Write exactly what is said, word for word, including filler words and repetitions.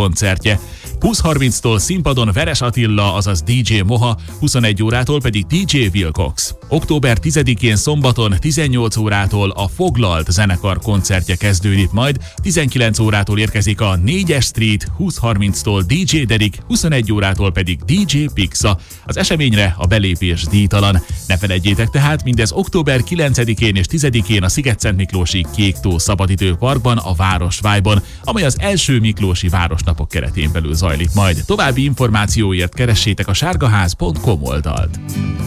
koncertje. húsz harminctól színpadon Veres Attila, azaz dé dzsé Moha, huszonegy órától pedig dé dzsé Wilcox. október tizedikén szombaton tizennyolc órától a Foglalt zenekar koncertje kezdődik majd, tizenkilenc órától érkezik a négyes Street, húsz harminctól dé dzsé Derik, huszonegy órától pedig dé dzsé Pixa. Az eseményre a belépés díjtalan. Ne feledjétek tehát, mindez október kilencedikén és tizedikén a Sziget-Szentmiklósi Kéktó Szabadidőparkban, a Városvájban, amely az első miklósi városnapok keretén belül zajlik majd. További információért keressétek a sárgaház pont com oldalt.